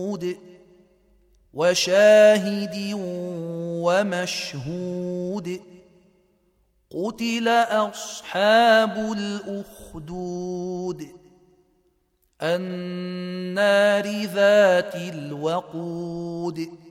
وشاهد ومشهود قتل أصحاب الأخدود النار ذات الوقود